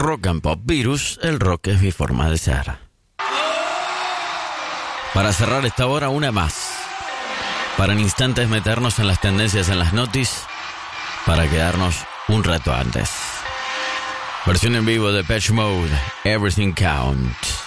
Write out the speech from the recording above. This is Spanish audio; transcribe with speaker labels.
Speaker 1: Rock and Pop Virus, el rock es mi forma de ser. Para cerrar esta hora, una más. Para en instantes meternos en las tendencias en las notis, para quedarnos un rato antes. Versión en vivo de Depeche Mode, Everything Counts.